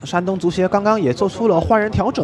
山东足协刚刚也做出了换人调整。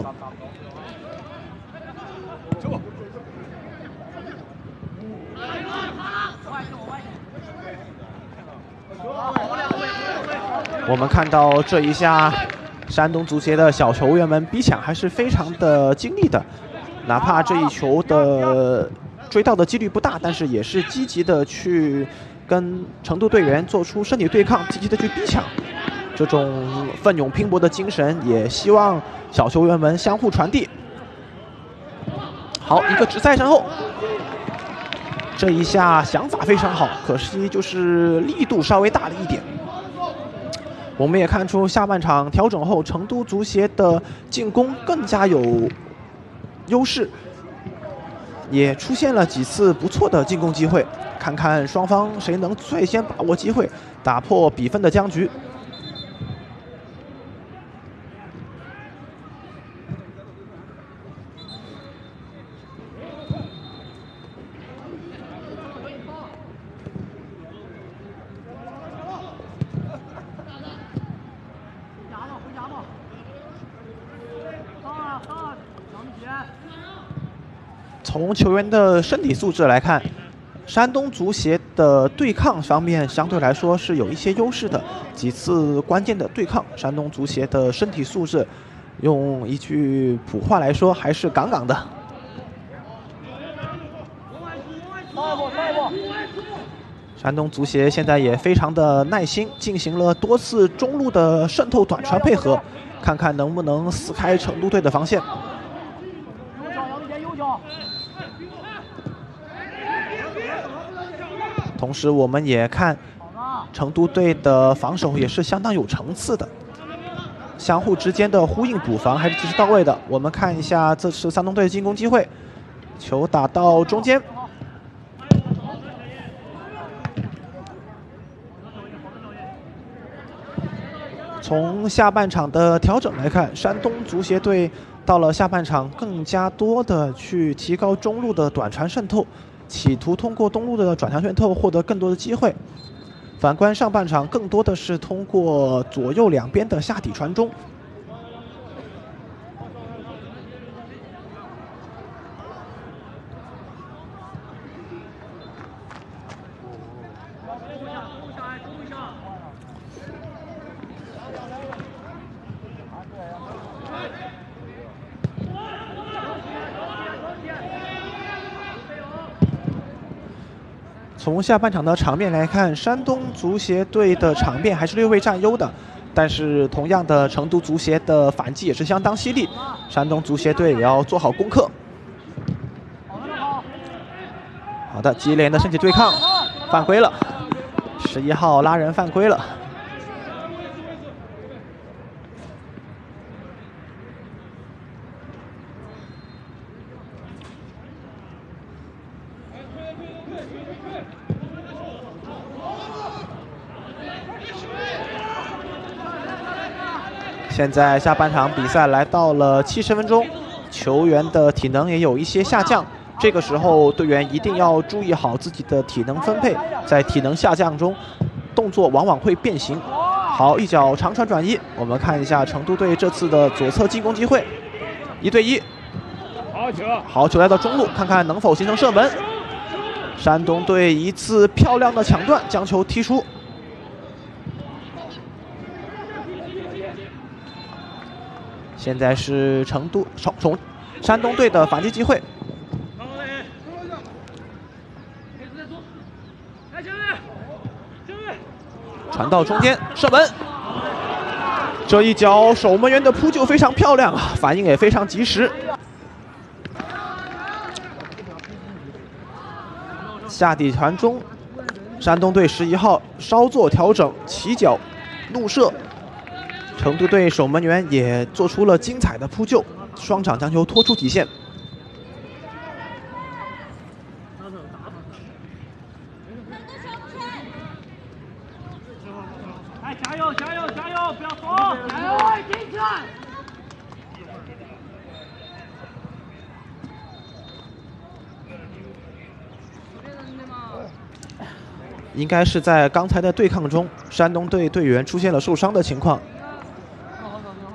我们看到这一下，山东足协的小球员们逼抢还是非常的精力的，哪怕这一球的追到的几率不大，但是也是积极的去跟成都队员做出身体对抗，积极的去逼抢。这种奋勇拼搏的精神，也希望小球员们相互传递。好，一个直塞身后，这一下想法非常好，可惜就是力度稍微大了一点。我们也看出下半场调整后，成都足协的进攻更加有优势，也出现了几次不错的进攻机会。看看双方谁能最先把握机会，打破比分的僵局。从球员的身体素质来看，山东足协的对抗方面相对来说是有一些优势的。几次关键的对抗，山东足协的身体素质，用一句普话来说，还是杠杠的。山东足协现在也非常的耐心，进行了多次中路的渗透短传配合，看看能不能撕开成都队的防线。同时，我们也看成都队的防守也是相当有层次的，相互之间的呼应补防还是及时到位的。我们看一下这次山东队的进攻机会，球打到中间，从下半场的调整来看，山东足协队到了下半场更加多的去提高中路的短传渗透，企图通过东路的转向渗透获得更多的机会。反观上半场，更多的是通过左右两边的下底传中。从下半场的场面来看，山东足协队的场面还是略微占优的，但是同样的，成都足协的反击也是相当犀利，山东足协队也要做好功课。好的，激烈的身体对抗，犯规了，11号拉人犯规了。现在下半场比赛来到了70分钟，球员的体能也有一些下降。这个时候，队员一定要注意好自己的体能分配，在体能下降中，动作往往会变形。好，一脚长传转移，我们看一下成都队这次的左侧进攻机会，1对1。好球来到中路，看看能否形成射门。山东队一次漂亮的抢断，将球踢出。现在是山东队的反击机会，传到中间，射门。这一脚守门员的扑救非常漂亮啊，反应也非常及时。下底传中，山东队11号稍作调整，起脚怒射。成都队守门员也做出了精彩的扑救，双掌将球拖出底线。 加油加油加油！不要松！加油，坚持！ 应该是在刚才的对抗中，山东队队员出现了受伤的情况。